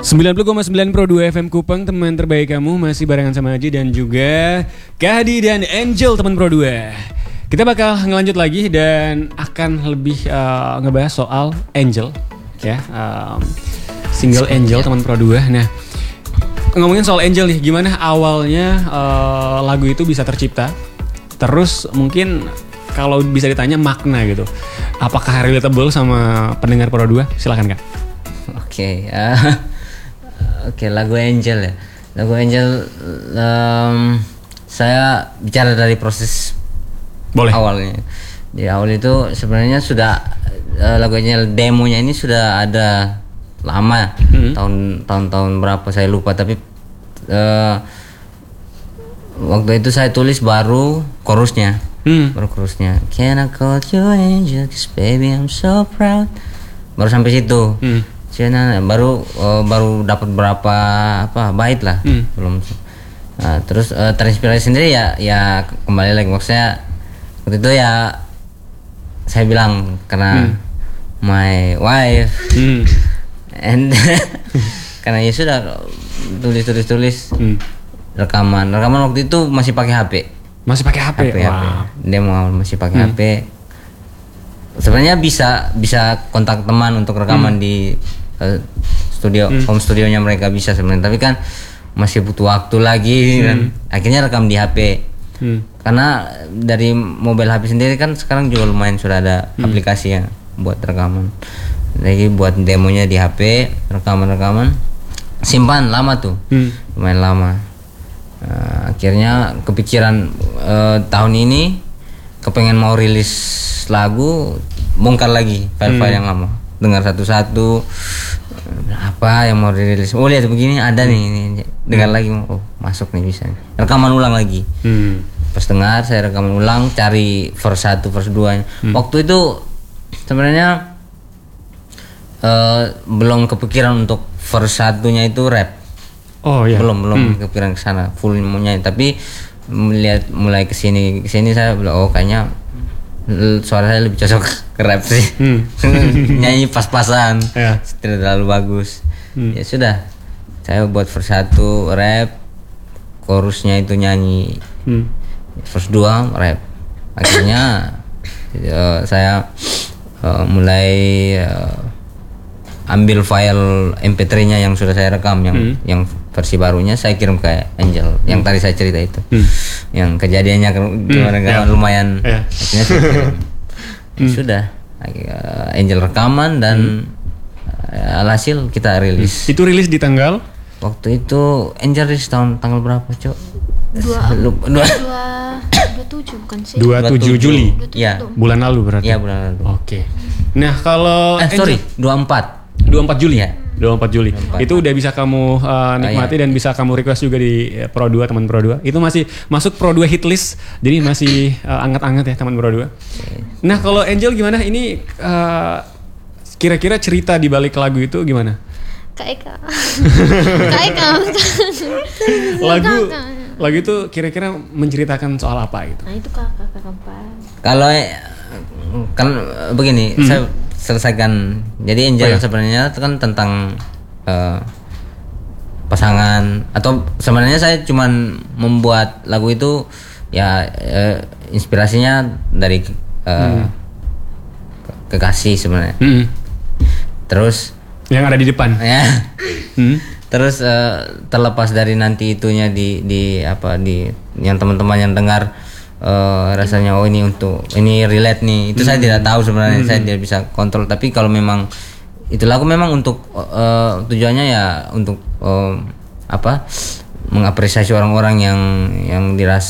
90,9 Pro 2 FM Kupang, teman terbaik kamu. Masih barengan sama Aji dan juga Kahdi dan Angel, teman Pro 2. Kita bakal ngelanjut lagi dan akan lebih ngebahas soal Angel, ya, single Angel, teman Pro 2. Nah, ngomongin soal Angel nih, gimana awalnya lagu itu bisa tercipta? Terus mungkin kalau bisa ditanya makna gitu, apakah relatable sama pendengar Pro 2? Silakan Kak. Oke, lagu Angel ya. Lagu Angel, saya bicara dari proses Boleh. awalnya. Di awal itu sebenarnya sudah lagu Angel demonya ini sudah ada lama, tahun berapa saya lupa. Tapi waktu itu saya tulis baru chorusnya. Baru chorusnya. Can I call you angel? 'Cause baby I'm so proud. Baru sampai situ. Baru dapat berapa bait lah, belum. Nah, terus terinspirasi sendiri ya kembali lagi, maksudnya waktu itu ya saya bilang karena my wife and karena ya sudah tulis rekaman waktu itu masih pakai HP. Masih pakai HP. Wow. Dia mau masih pakai HP. Sebenarnya bisa kontak teman untuk rekaman di studio, home studionya mereka bisa sebenarnya, tapi kan masih butuh waktu lagi kan. Akhirnya rekam di HP. Karena dari mobile HP sendiri kan sekarang juga lumayan sudah ada aplikasi yang buat rekaman. Lagi buat demonya di HP, rekaman simpan lama tuh. Lumayan lama. Akhirnya kepikiran tahun ini kepengen mau rilis lagu, bongkar lagi file-file yang lama, dengar satu-satu apa yang mau dirilis. Oh lihat begini ada nih, ini dengar lagi, oh masuk nih, bisa nih. Rekaman ulang lagi. Pas dengar saya rekaman ulang, cari verse 1, verse 2. Waktu itu sebenarnya belum kepikiran untuk verse 1-nya itu rap. Oh iya. Belum kepikiran ke sana full nyanyi, tapi melihat mulai kesini saya bilang, oh kayaknya suara saya lebih cocok ke rap sih. Nyanyi pas-pasan, tidak terlalu bagus. Ya sudah, saya buat verse 1 rap, chorusnya itu nyanyi, verse 2 rap. Akhirnya saya mulai ambil file MP3-nya yang sudah saya rekam, yang versi barunya saya kirim ke Angel, yang tadi saya cerita itu. Yang kejadiannya gimana lumayan. Akhirnya saya kirim. Sudah, Angel rekaman dan alhasil kita rilis. Itu rilis di tanggal? Waktu itu Angel rilis tanggal berapa, Cok? 27 bukan sih? 27 Juli. Ya. Bulan lalu berarti. Iya, bulan lalu. Oke. Nah, kalau 24 Juli ya. 24 Juli. Itu udah bisa kamu nikmati dan bisa kamu request juga di Pro 2, teman Pro 2. Itu masih masuk Pro 2 hit list. Jadi masih anget-anget ya, teman Pro 2. Nah, kalau Angel gimana? Ini kira-kira cerita di balik lagu itu gimana? Kak Eka. Lagu itu kira-kira menceritakan soal apa gitu? Nah, itu kakak keempat. Kalau kan begini, saya selesaikan. Jadi Angel sebenarnya itu kan tentang pasangan, atau sebenarnya saya cuman membuat lagu itu ya inspirasinya dari kekasih sebenarnya. Terus yang ada di depan. Ya. Terus terlepas dari nanti itunya di yang teman-teman yang dengar rasanya oh ini relate nih, itu saya tidak tahu sebenarnya. Saya tidak bisa kontrol, tapi kalau memang itu lagu memang untuk tujuannya ya untuk mengapresiasi orang-orang yang dirasa